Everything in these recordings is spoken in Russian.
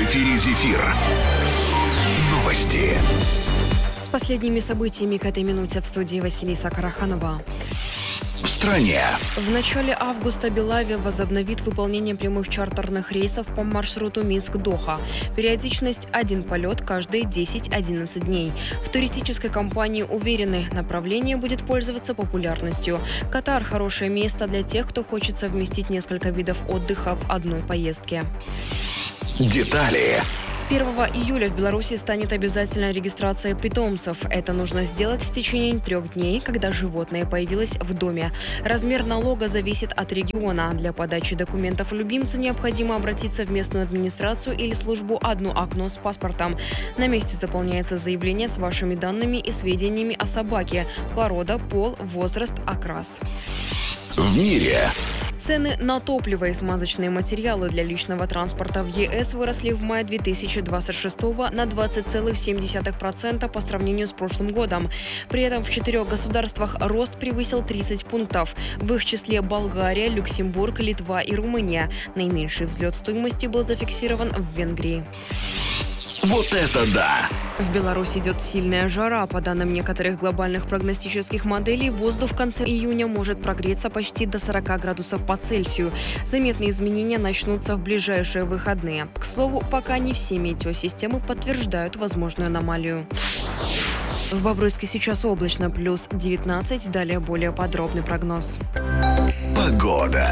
эфире «Зефир». Новости. С последними событиями к этой минуте в студии Василиса Караханова. В стране. В начале августа Белавия возобновит выполнение прямых чартерных рейсов по маршруту Минск-Доха. Периодичность – 1 полет каждые 10-11 дней. В туристической компании уверены, направление будет пользоваться популярностью. Катар – хорошее место для тех, кто хочет совместить несколько видов отдыха в одной поездке. Детали. С 1 июля в Беларуси станет обязательной регистрация питомцев. Это нужно сделать в течение 3 дней, когда животное появилось в доме. Размер налога зависит от региона. Для подачи документов любимца необходимо обратиться в местную администрацию или службу «Одно окно» с паспортом. На месте заполняется заявление с вашими данными и сведениями о собаке: порода, пол, возраст, окрас. В мире. Цены на топливо и смазочные материалы для личного транспорта в ЕС выросли в мае 2026 на 20,7% по сравнению с прошлым годом. При этом в 4 государствах рост превысил 30 пунктов. В их числе Болгария, Люксембург, Литва и Румыния. Наименьший взлет стоимости был зафиксирован в Венгрии. Вот это да! В Беларуси идет сильная жара. По данным некоторых глобальных прогностических моделей, воздух в конце июня может прогреться почти до 40 градусов по Цельсию. Заметные изменения начнутся в ближайшие выходные. К слову, пока не все метеосистемы подтверждают возможную аномалию. В Бобруйске сейчас облачно, плюс 19. Далее более подробный прогноз. Погода.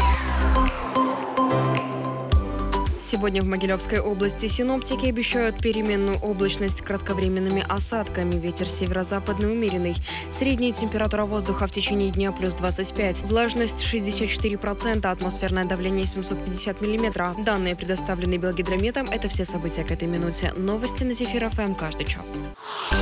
Сегодня в Могилевской области синоптики обещают переменную облачность с кратковременными осадками. Ветер северо-западный умеренный. Средняя температура воздуха в течение дня плюс 25. Влажность 64%, атмосферное давление 750 мм. Данные предоставлены Белгидрометом. Это все события к этой минуте. Новости на Зефир ФМ каждый час.